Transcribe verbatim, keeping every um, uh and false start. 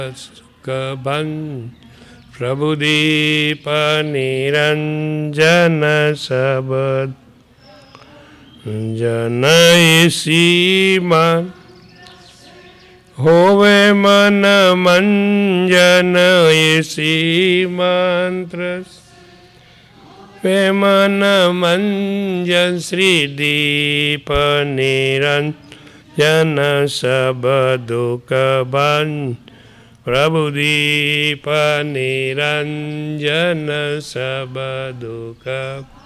કબન પ્રભુદીપ નિરંજન શબદ જનયસીમાં હોવે મન મંજન એસી મંત્ર વે મન મંજન શ્રી દીપ નિરંજન શબદો કબન પ્રભુદીપ નિરંજન શબદો કબ